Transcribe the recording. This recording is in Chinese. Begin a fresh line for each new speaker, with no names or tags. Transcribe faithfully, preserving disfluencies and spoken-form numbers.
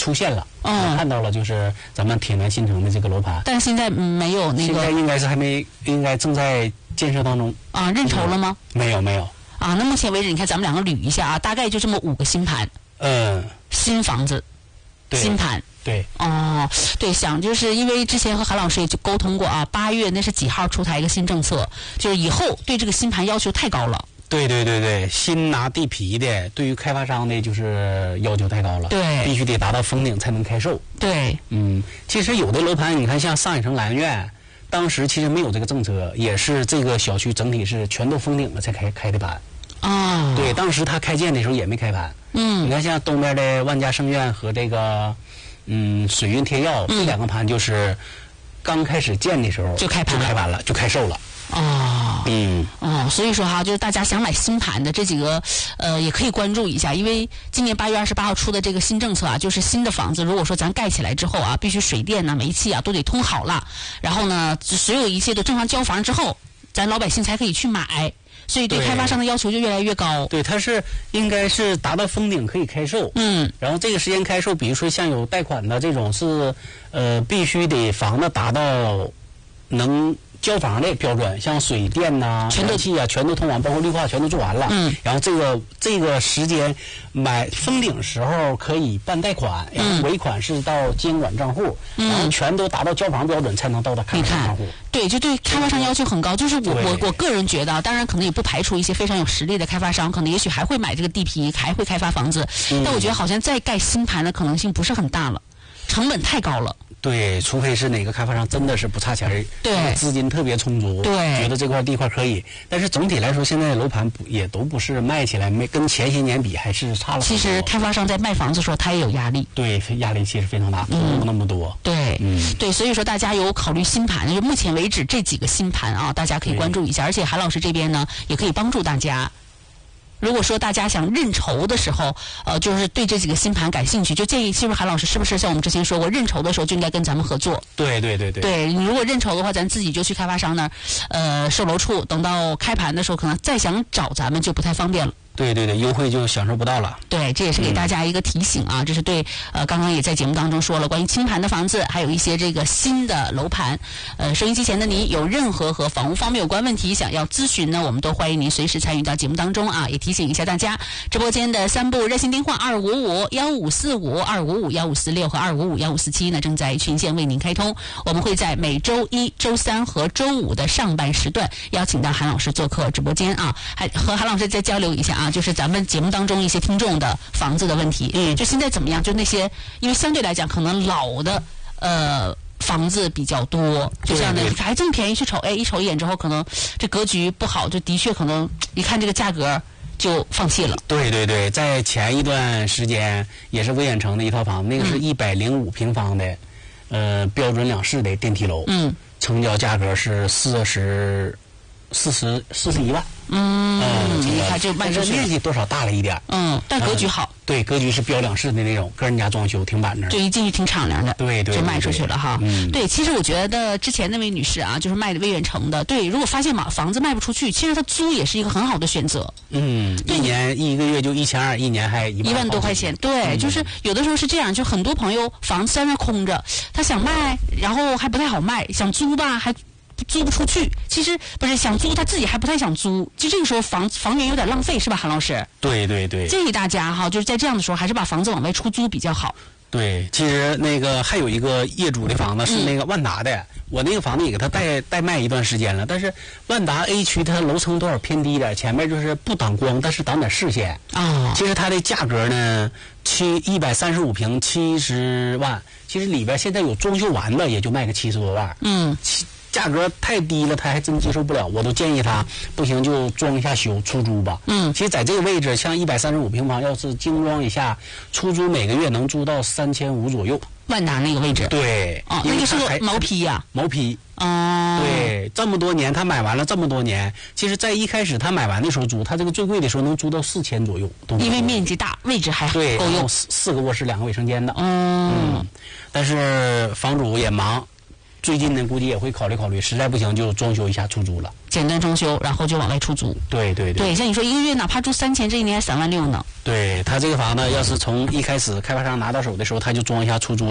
出现了，
嗯，
看到了就是咱们铁南新城的这个楼盘，
但是现在没有那个，
现在应该是还没，应该正在建设当中
啊，认筹了吗？
没有没有
啊，那目前为止，你看咱们两个捋一下啊，大概就这么五个新盘，
嗯，
新房子，新盘。
对
哦，对，想就是因为之前和韩老师也就沟通过啊，八月那是几号出台一个新政策，就是以后对这个新盘要求太高了。
对对对对，新拿地皮的，对于开发商的就是要求太高了，
对，
必须得达到封顶才能开售。
对，
嗯，其实有的楼盘，你看像上海城蓝苑，当时其实没有这个政策，也是这个小区整体是全都封顶了才开开的盘。
啊、哦，
对，当时它开建的时候也没开盘。
嗯，
你看像东边的万家盛苑和这个。嗯，水云贴耀、嗯、这两个盘就是刚开始建的时候
就开盘
就开完了，就开售了。
哦，
嗯，
哦，所以说哈，就是大家想买新盘的这几个，呃，也可以关注一下，因为今年八月二十八号出的这个新政策啊，就是新的房子，如果说咱盖起来之后啊，必须水电呐、煤气啊都得通好了，然后呢，所有一切都正常交房之后，咱老百姓才可以去买。所以对开发商的要求就越来越高。
对，它是应该是达到封顶可以开售。
嗯。
然后这个时间开售，比如说像有贷款的这种是，呃，必须得房子达到能交房的标准，像水电呐、
全都
气啊，全都通完，包括绿化全都做完了。
嗯。
然后这个这个时间买封顶时候可以办贷款，然后尾款是到监管账户，
嗯、
然后全都达到交房标准才能到达开发商账户。
对，就对开发商要求很高，就是我我我个人觉得，当然可能也不排除一些非常有实力的开发商，可能也许还会买这个地皮，还会开发房子，嗯、但我觉得好像再盖新盘的可能性不是很大了，成本太高了。
对，除非是哪个开发商真的是不差钱儿，
对，
资金特别充足，
对，
觉得这块地块可以。但是总体来说，现在的楼盘也都不是卖起来没跟前些年比还是差了很多。
其实开发商在卖房子的时候，他也有压力。
对，压力其实非常大，投入那么多。
对，
嗯，
对，所以说大家有考虑新盘，就目前为止这几个新盘啊，大家可以关注一下。而且韩老师这边呢，也可以帮助大家。如果说大家想认筹的时候，呃，就是对这几个新盘感兴趣，就建议，其实韩老师是不是像我们之前说过，认筹的时候就应该跟咱们合作？
对对对对。
对，你如果认筹的话，咱自己就去开发商那儿，呃，售楼处，等到开盘的时候，可能再想找咱们就不太方便了。
对对对，优惠就享受不到了。
对，这也是给大家一个提醒啊，嗯、这是对呃，刚刚也在节目当中说了，关于清盘的房子，还有一些这个新的楼盘。呃，收音机前的您有任何和房屋方面有关问题想要咨询呢，我们都欢迎您随时参与到节目当中啊。也提醒一下大家，直播间的三部热线电话二五五幺五四五、二五五幺五四六和二五五幺五四七呢，正在群线为您开通。我们会在每周一周三和周五的上半时段邀请到韩老师做客直播间啊，还和韩老师再交流一下啊。啊，就是咱们节目当中一些听众的房子的问题，嗯，就现在怎么样？就那些，因为相对来讲，可能老的呃房子比较多，就像那还这么便宜，去瞅，哎，一瞅一眼之后，可能这格局不好，就的确可能一看这个价格就放弃了。
对对对，在前一段时间也是威远城的一套房子，那个是一百零五平方的，嗯、呃，标准两室的电梯楼，嗯，成交价格是四十。四十四十一万，
嗯，你看这卖出去，
面积多少大了一点，
嗯，但格局好，
嗯、对，格局是标两室的那种，个人家装修挺板正，
对，一进去挺敞亮的，
对 对, 对，
就卖出去了哈。
嗯，
对，其实我觉得之前那位女士啊，就是卖的威远城的，对，如果发现嘛房子卖不出去，其实她租也是一个很好的选择。
嗯，一年一个月就一千二，一年还一万
一万多块钱，对、嗯，就是有的时候是这样，就很多朋友房子在那空着，他想卖，然后还不太好卖，想租吧还。租不出去，其实不是想租，他自己还不太想租，就这个时候房房源有点浪费，是吧，韩老师？
对对对，
建议大家哈，就是在这样的时候，还是把房子往外出租比较好。
对，其实那个还有一个业主的房子是那个万达的，嗯、我那个房子也给他代代卖一段时间了，但是万达 A 区它楼层多少偏低一点，前面就是不挡光，但是挡点视线啊。哦、其实它的价格呢，七一百三十五平七十万，其实里边现在有装修完的，也就卖个七十多万。嗯。价格太低了，他还真接受不了。我都建议他，不行就装一下修出租吧。嗯，其实在这个位置，像一百三十五平方，要是精装一下，出租每个月能租到三千五左右。
万达那个位置。
对。
哦，那个是个毛坯呀、啊。
毛坯。
哦。
对，这么多年他买完了这么多年，其实在一开始他买完的时候租，他这个最贵的时候能租到四千左右。
因为面积大，位置还够
对，
用。
四四个卧室，两个卫生间的。
嗯。
嗯。但是房主也忙。 最近呢，估计也会考虑考虑，实在不行就装修一下出租了。
简单装修，然后就往外出租。
对对
对，像你说一个月哪怕住三千，这一年还三万六呢。
对他这个房子，要是从一开始开发商拿到手的时候，他就装一下出租。